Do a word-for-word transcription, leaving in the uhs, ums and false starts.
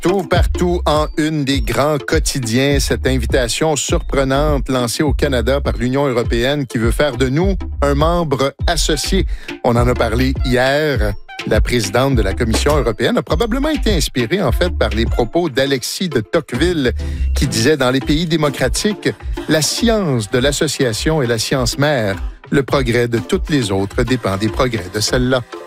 Partout, partout, en une des grands quotidiens, cette invitation surprenante lancée au Canada par l'Union européenne qui veut faire de nous un membre associé. On en a parlé hier. La présidente de la Commission européenne a probablement été inspirée, en fait, par les propos d'Alexis de Tocqueville qui disait dans les pays démocratiques, la science de l'association est la science mère. Le progrès de toutes les autres dépend des progrès de celle-là.